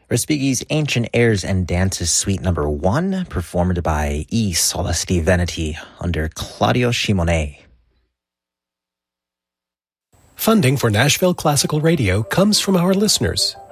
Respighi's Ancient Airs and Dances Suite Number 1, performed by I Solesti Veneti under Claudio Simonet. Funding for Nashville Classical Radio comes from our listeners